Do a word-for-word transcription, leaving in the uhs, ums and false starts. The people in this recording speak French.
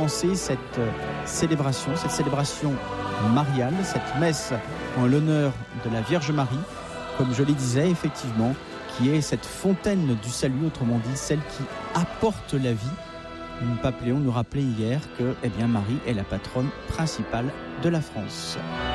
commencer cette célébration, cette célébration mariale, cette messe en l'honneur de la Vierge Marie, comme je le disais effectivement, qui est cette fontaine du salut, autrement dit celle qui apporte la vie. Pape Léon nous rappelait hier que eh bien, Marie est la patronne principale de la France.